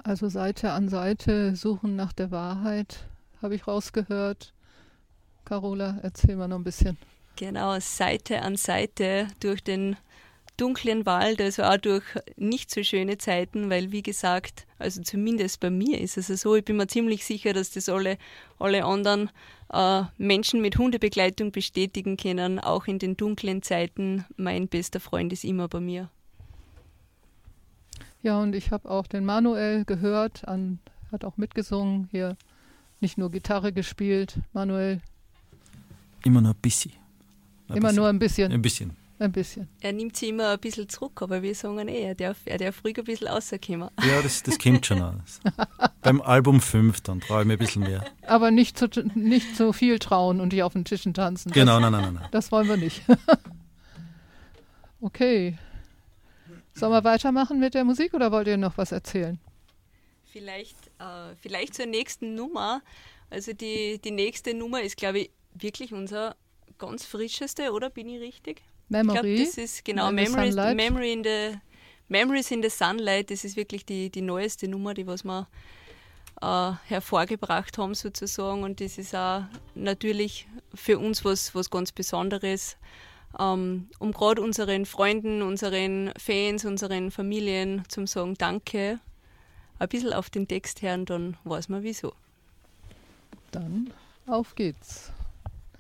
Also Seite an Seite suchen nach der Wahrheit, habe ich rausgehört. Carola, erzähl mal noch ein bisschen. Genau, Seite an Seite durch den dunklen Wald, also auch durch nicht so schöne Zeiten, weil wie gesagt, also zumindest bei mir ist es so, ich bin mir ziemlich sicher, dass das alle anderen Menschen mit Hundebegleitung bestätigen können, auch in den dunklen Zeiten, mein bester Freund ist immer bei mir. Ja, und ich habe auch den Manuel gehört, hat auch mitgesungen hier, nicht nur Gitarre gespielt. Manuel? Immer nur ein bisschen. Nur ein bisschen? Ein bisschen. Ein bisschen. Er nimmt sie immer ein bisschen zurück, aber wir sagen er darf ruhig ein bisschen rauskommen. Ja, das kommt schon aus. Beim Album 5, dann traue ich mir ein bisschen mehr. Aber nicht so viel trauen und die auf den Tischen tanzen. Genau, nein. Das wollen wir nicht. Okay. Sollen wir weitermachen mit der Musik oder wollt ihr noch was erzählen? Vielleicht zur nächsten Nummer. Also die nächste Nummer ist, glaube ich, wirklich unser ganz frischeste, oder? Bin ich richtig? Memory. Ich glaube, das ist genau Memories in the Sunlight. Das ist wirklich die neueste Nummer, die was wir hervorgebracht haben sozusagen. Und das ist auch natürlich für uns was ganz Besonderes, um gerade unseren Freunden, unseren Fans, unseren Familien zu sagen Danke. Ein bisschen auf den Text hören, dann weiß man wieso. Dann auf geht's.